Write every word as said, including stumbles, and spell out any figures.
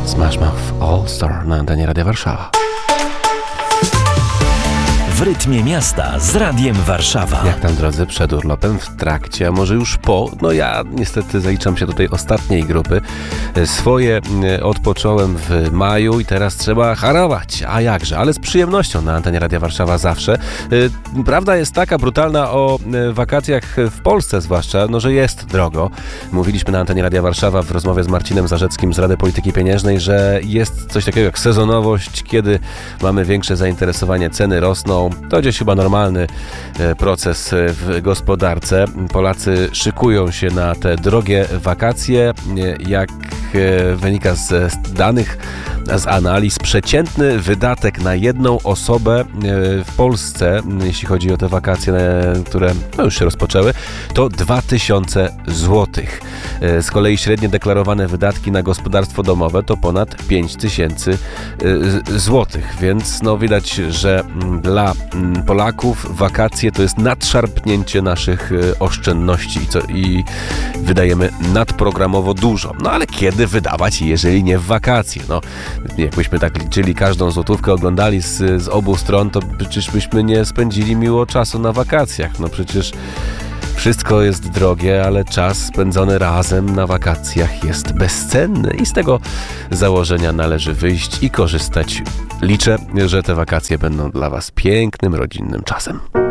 Smash Mouth All Star na antenie Radia Warszawa. W rytmie miasta z Radiem Warszawa. Jak tam, drodzy, przed urlopem, w trakcie, a może już po? No ja niestety zaliczam się do tej ostatniej grupy. Swoje odpocząłem w maju i teraz trzeba harować. A jakże, ale z przyjemnością na antenie Radia Warszawa zawsze. Prawda jest taka brutalna o wakacjach w Polsce zwłaszcza, no że jest drogo. Mówiliśmy na antenie Radia Warszawa w rozmowie z Marcinem Zarzeckim z Rady Polityki Pieniężnej, że jest coś takiego jak sezonowość, kiedy mamy większe zainteresowanie, ceny rosną. To gdzieś chyba normalny proces w gospodarce. Polacy szykują się na te drogie wakacje. Jak wynika z danych, z analiz, przeciętny wydatek na jedną osobę w Polsce, jeśli chodzi o te wakacje, które no już się rozpoczęły, to dwa tysiące złotych. Z kolei średnie deklarowane wydatki na gospodarstwo domowe to ponad pięć tysięcy złotych, więc no widać, że dla Polaków wakacje to jest nadszarpnięcie naszych oszczędności i, co, i wydajemy nadprogramowo dużo. No ale kiedy wydawać, jeżeli nie w wakacje? No, jakbyśmy tak liczyli każdą złotówkę, oglądali z, z obu stron, to przecież byśmy nie spędzili miło czasu na wakacjach. No przecież wszystko jest drogie, ale czas spędzony razem na wakacjach jest bezcenny i z tego założenia należy wyjść i korzystać. Liczę, że te wakacje będą dla Was pięknym, rodzinnym czasem.